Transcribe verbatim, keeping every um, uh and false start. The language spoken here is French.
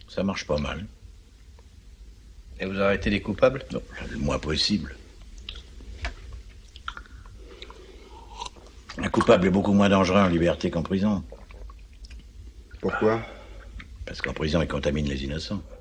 Ça marche pas mal. Et vous arrêtez les coupables? Non, le moins possible. Un coupable est beaucoup moins dangereux en liberté qu'en prison. Pourquoi? Parce qu'en prison, il contamine les innocents.